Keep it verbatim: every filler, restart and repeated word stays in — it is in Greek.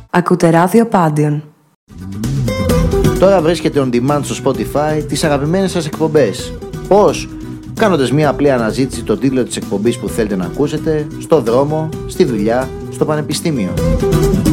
Ακούτε ράδιο Πάντιον. Τώρα βρίσκεται on demand στο Spotify τις αγαπημένες σας εκπομπές. Πώς? Κάνοντας μια απλή αναζήτηση τον τίτλο της εκπομπής που θέλετε να ακούσετε, στο δρόμο, στη δουλειά, στο πανεπιστήμιο.